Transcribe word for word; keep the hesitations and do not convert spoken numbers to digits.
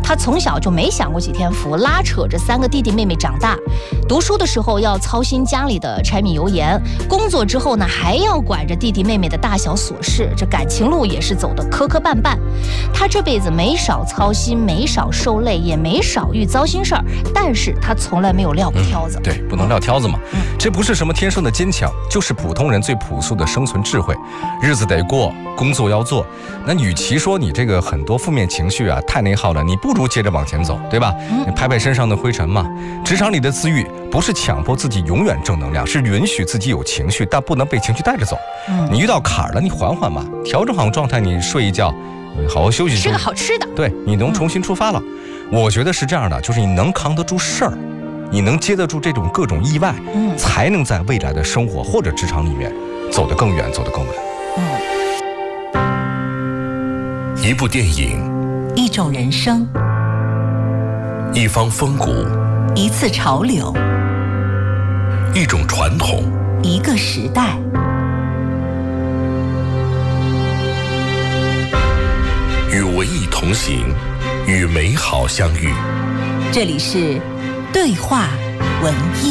他从小就没享过几天福，拉扯着三个弟弟妹妹长大。读书的时候要操心家里的柴米油盐，工作之后呢还要管着弟弟妹妹的大小琐事，这感情路也是走得磕磕绊绊。他这辈子没少操心，没少受累，也没少遇糟心事儿，但是他从来没有撂过挑子。 嗯、对，不能撂挑子嘛、嗯，这不是什么天生的坚强，就是普通人最朴素的生存智慧。日子得过，工作要做，那与其说你这个很多负面情绪啊太内耗了，你不如接着往前走，对吧？嗯、你拍拍身上的灰尘嘛。职场里的自愈不是强迫自己永远正能量，是允许自己有情绪，但不能被情绪带着走。嗯、你遇到坎儿了，你缓缓嘛，调整好状态，你睡一觉，好好休息， 吃个好吃的， 对，你能重新出发了。嗯、我觉得是这样的，就是你能扛得住事儿，你能接得住这种各种意外，嗯、才能在未来的生活或者职场里面走得更远，走得更稳。 嗯、一部电影， 一种人生， 一方风骨， 一次潮流， 一种传统， 一个时代。 与文艺同行，与美好相遇。 这里是对话文艺。